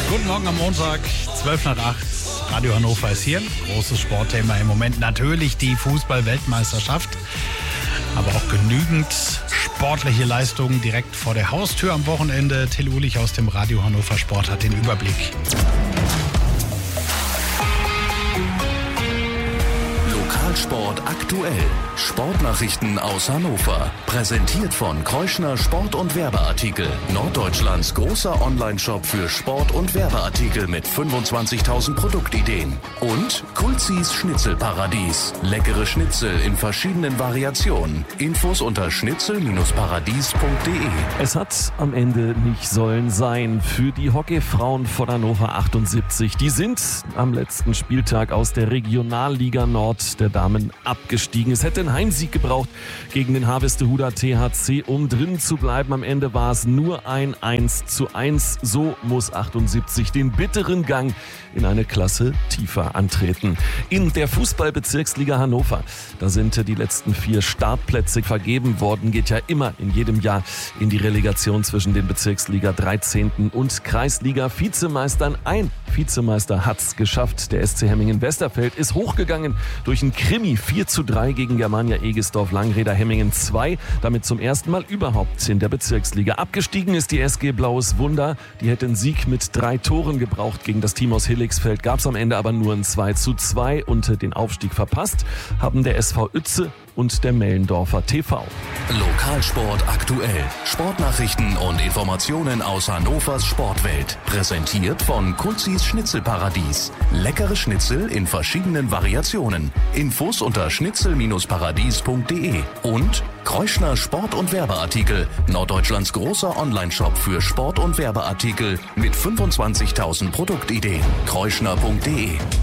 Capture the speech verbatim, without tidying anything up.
Guten Morgen am Montag, zwölf nach acht. Radio Hannover ist hier. Großes Sportthema im Moment natürlich die Fußball-Weltmeisterschaft. Aber auch genügend sportliche Leistungen direkt vor der Haustür am Wochenende. Till Uhlich aus dem Radio Hannover Sport hat den Überblick. Lokalsport aktuell. Sportnachrichten aus Hannover. Präsentiert von Kreuschner Sport- und Werbeartikel. Norddeutschlands großer Online-Shop für Sport- und Werbeartikel mit fünfundzwanzigtausend Produktideen. Und Kulzis Schnitzelparadies. Leckere Schnitzel in verschiedenen Variationen. Infos unter schnitzel paradies punkt de. Es hat am Ende nicht sollen sein für die Hockeyfrauen von Hannover achtundsiebzig. Die sind am letzten Spieltag aus der Regionalliga Nord der Damen abgestiegen. Es hätte einen Heimsieg gebraucht gegen den Harvestehuder T H C, um drin zu bleiben. Am Ende war es nur ein eins zu eins. So muss achtundsiebzig den bitteren Gang in eine Klasse tiefer antreten. In der Fußballbezirksliga Hannover, da sind die letzten vier Startplätze vergeben worden. Geht ja immer in jedem Jahr in die Relegation zwischen den Bezirksliga dreizehnten und Kreisliga Vizemeistern. Ein Vizemeister hat's geschafft. Der S C Hemmingen-Westerfeld ist hochgegangen durch ein Krimi vier zu drei gegen Germania Egesdorf-Langreder Hemmingen zwei. Damit zum ersten Mal überhaupt in der Bezirksliga. Abgestiegen ist die S G Blaues Wunder. Die hätte einen Sieg mit drei Toren gebraucht gegen das Team aus Hilligsfeld. Gab es am Ende aber nur ein zwei zu zwei und den Aufstieg verpasst haben der S V Uetze und der Mellendorfer T V. Lokalsport aktuell. Sportnachrichten und Informationen aus Hannovers Sportwelt. Präsentiert von Kulzis Schnitzelparadies. Leckere Schnitzel in verschiedenen Variationen. Infos unter schnitzel paradies punkt de. Und Kreuschner Sport- und Werbeartikel. Norddeutschlands großer Online-Shop für Sport- und Werbeartikel mit fünfundzwanzigtausend Produktideen. kreuschner punkt de.